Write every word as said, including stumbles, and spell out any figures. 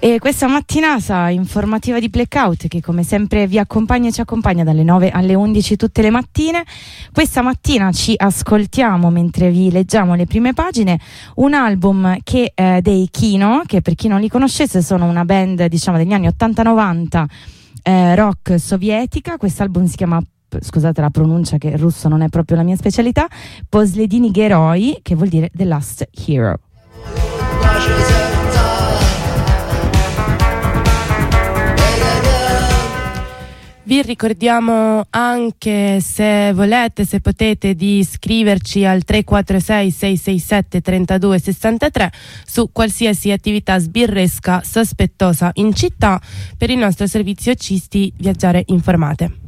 E questa mattinata informativa di Blackout, che come sempre vi accompagna e ci accompagna dalle nove alle undici tutte le mattine. Questa mattina ci ascoltiamo, mentre vi leggiamo le prime pagine, un album che eh, dei Kino, che per chi non li conoscesse sono una band, diciamo, degli anni ottanta novanta, eh, rock sovietica. Quest'album si chiama, scusate la pronuncia che il russo non è proprio la mia specialità, Posledini Geroi, che vuol dire The Last Hero. Vi ricordiamo anche, se volete, se potete, di iscriverci al tre quattro sei sei sei sette tre due sei tre su qualsiasi attività sbirresca sospettosa in città per il nostro servizio Cisti Viaggiare Informate.